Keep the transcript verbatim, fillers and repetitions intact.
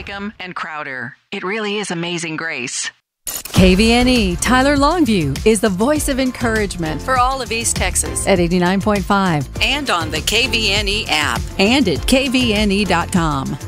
Wickham, and Crowder. It really is amazing grace. K V N E Tyler Longview is the voice of encouragement for all of East Texas at eighty-nine point five and on the K V N E app and at K V N E dot com.